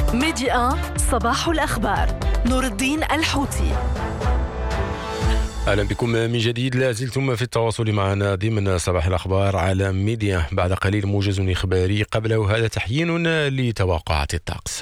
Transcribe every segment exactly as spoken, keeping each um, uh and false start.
ميديا واحد صباح الأخبار نور الدين الحوتي. أهلا بكم من جديد. لا زلتم في التواصل معنا ضمن صباح الأخبار على ميديا. بعد قليل موجز إخباري، قبله هذا تحيين لتوقعات الطقس.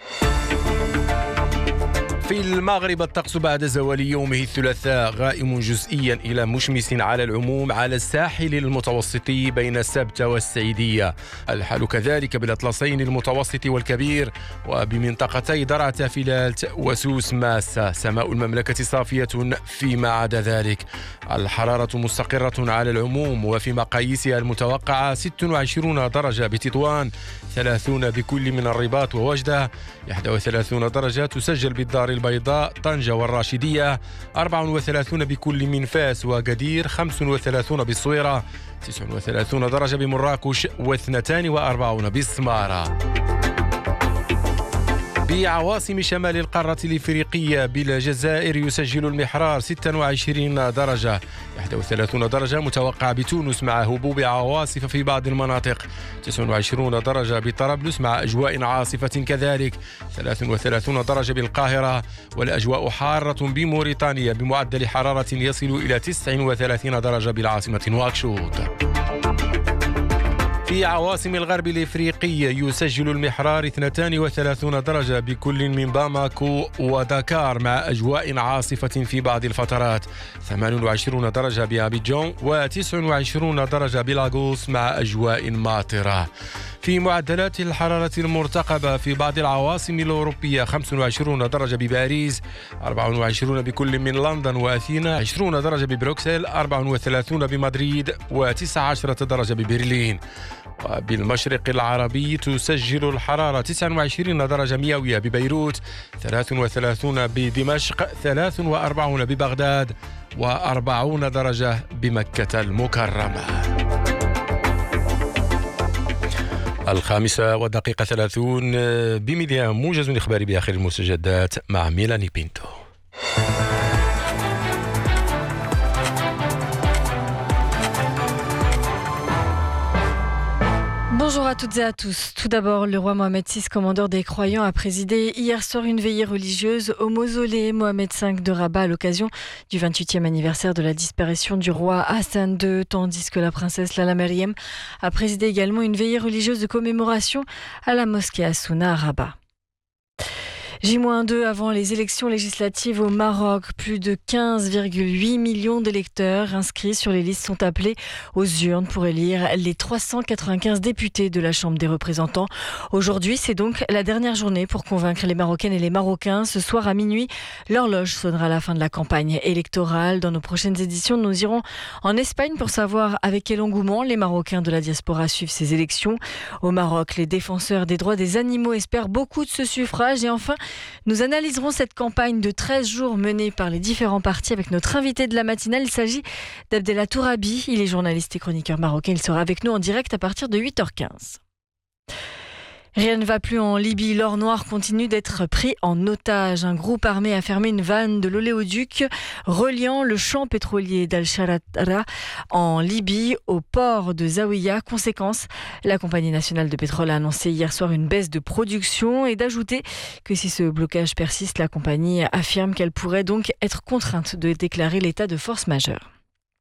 في المغرب الطقس بعد زوال يومه الثلاثاء غائم جزئيا إلى مشمس على العموم على الساحل المتوسطي بين السبت والسعيدية. الحال كذلك بالأطلسين المتوسط والكبير وبمنطقتي درعا فلالت وسوس ماسة. سماء المملكة صافية فيما عدا ذلك. الحرارة مستقرة على العموم وفي مقاييسها المتوقعة ستة وعشرين درجة بتطوان، ثلاثين بكل من الرباط ووجدة، واحد وثلاثين درجة تسجل بالدار البيضاء طنجة والراشدية، أربعة وثلاثين بكل من فاس وقدير، خمسة وثلاثين بالصويرة، تسعة وثلاثين درجة بمراكش، واثنين وأربعين بالسمارة. بعواصم شمال القارة الإفريقية بالجزائر يسجل المحرار ستة وعشرين درجة، واحد وثلاثين درجة متوقع بتونس مع هبوب عواصف في بعض المناطق، تسعة وعشرين درجة بطرابلس مع أجواء عاصفة كذلك، ثلاثة وثلاثين درجة بالقاهرة، والأجواء حارة بموريتانيا بمعدل حرارة يصل إلى تسعة وثلاثين درجة بالعاصمة نواكشوط. في عواصم الغرب الإفريقي يسجل المحرار اثنتين وثلاثين درجة بكل من باماكو وداكار مع أجواء عاصفة في بعض الفترات، ثمانية وعشرين درجة بأبيجان وتسعة وعشرين درجة بلاغوس مع أجواء ماطرة. في معدلات الحرارة المرتقبة في بعض العواصم الأوروبية خمسة وعشرين درجة بباريس، أربعة وعشرين بكل من لندن وأثينا، عشرين درجة ببروكسل، أربعة وثلاثين بمدريد، وتسعة عشر درجة ببرلين. وبالمشرق العربي تسجل الحرارة تسعة وعشرين درجة مئوية ببيروت، ثلاثة وثلاثين بدمشق، ثلاثة وأربعين ببغداد، وأربعين درجة بمكة المكرمة. الخامسة والدقيقة ثلاثون بميديا، موجز إخباري بآخر المستجدات مع ميلاني بينتو. Bonjour à toutes et à tous. Tout d'abord, le roi Mohamed six, commandeur des croyants, a présidé hier soir une veillée religieuse au mausolée Mohamed cinq de Rabat à l'occasion du vingt-huitième anniversaire de la disparition du roi Hassan deux, tandis que la princesse Lala Meriem a présidé également une veillée religieuse de commémoration à la mosquée Hassouna à Rabat. J deux avant les élections législatives au Maroc. Plus de quinze virgule huit millions d'électeurs inscrits sur les listes sont appelés aux urnes pour élire les trois cent quatre-vingt-quinze députés de la Chambre des représentants. Aujourd'hui, c'est donc la dernière journée pour convaincre les Marocaines et les Marocains. Ce soir à minuit, l'horloge sonnera à la fin de la campagne électorale. Dans nos prochaines éditions, nous irons en Espagne pour savoir avec quel engouement les Marocains de la diaspora suivent ces élections. Au Maroc, les défenseurs des droits des animaux espèrent beaucoup de ce suffrage. Et enfin, nous analyserons cette campagne de treize jours menée par les différents partis avec notre invité de la matinale. Il s'agit d'Abdellah Tourabi. Il est journaliste et chroniqueur marocain. Il sera avec nous en direct à partir de huit heures quinze. Rien ne va plus en Libye. L'or noir continue d'être pris en otage. Un groupe armé a fermé une vanne de l'oléoduc reliant le champ pétrolier d'Al-Sharara en Libye au port de Zawiya. Conséquence, la compagnie nationale de pétrole a annoncé hier soir une baisse de production et d'ajouter que si ce blocage persiste, la compagnie affirme qu'elle pourrait donc être contrainte de déclarer l'état de force majeure.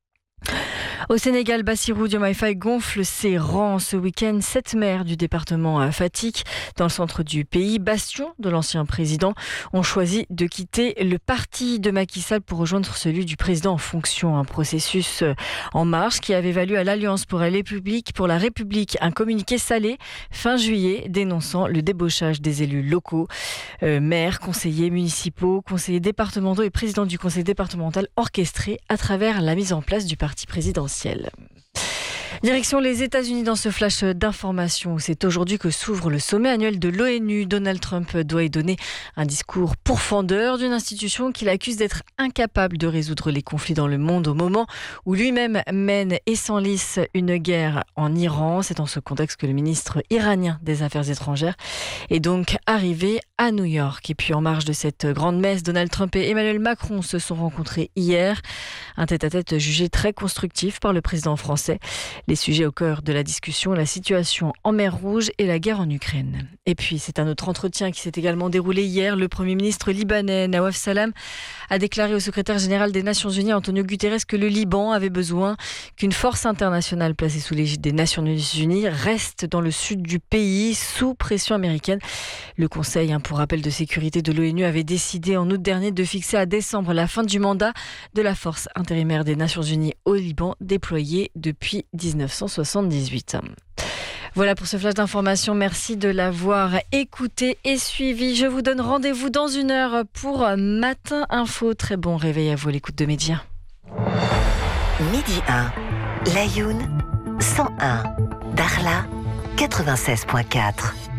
Au Sénégal, Bassirou Diomaye Faye gonfle ses rangs ce week-end. Sept maires du département Fatick, dans le centre du pays, bastion de l'ancien président, ont choisi de quitter le parti de Macky Sall pour rejoindre celui du président en fonction. Un processus en marche qui avait valu à l'Alliance pour la République, pour la République un communiqué salé fin juillet dénonçant le débauchage des élus locaux, euh, maires, conseillers municipaux, conseillers départementaux et présidents du conseil départemental orchestrés à travers la mise en place du parti présidentiel. Direction les États-Unis dans ce flash d'information. C'est aujourd'hui que s'ouvre le sommet annuel de l'ONU. Donald Trump doit y donner un discours pourfendeur d'une institution qu'il accuse d'être incapable de résoudre les conflits dans le monde au moment où lui-même mène et s'enlise une guerre en Iran. C'est dans ce contexte que le ministre iranien des Affaires étrangères est donc arrivé à New York. Et puis en marge de cette grande messe, Donald Trump et Emmanuel Macron se sont rencontrés hier. Un tête-à-tête jugé très constructif par le président français. Les sujets au cœur de la discussion, la situation en mer Rouge et la guerre en Ukraine. Et puis, c'est un autre entretien qui s'est également déroulé hier. Le Premier ministre libanais, Nawaf Salam, a déclaré au secrétaire général des Nations Unies, Antonio Guterres, que le Liban avait besoin qu'une force internationale placée sous l'égide des Nations Unies reste dans le sud du pays, sous pression américaine. Le Conseil, hein, pour rappel de sécurité de l'ONU, avait décidé en août dernier de fixer à décembre la fin du mandat de la force intérimaire des Nations Unies au Liban, déployée depuis dix-neuf cent soixante-dix-huit. Voilà pour ce flash d'information. Merci de l'avoir écouté et suivi. Je vous donne rendez-vous dans une heure pour Matin Info. Très bon réveil à vous à l'écoute de Média. Midi un, Layoun cent un, Darla quatre-vingt-seize virgule quatre.